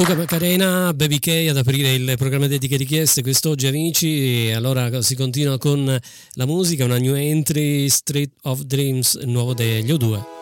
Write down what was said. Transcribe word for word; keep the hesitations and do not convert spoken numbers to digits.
Luca Macarena, Baby K ad aprire il programma dediche richieste quest'oggi, amici. E allora si continua con la musica, una new entry, Street of Dreams, il nuovo degli O due.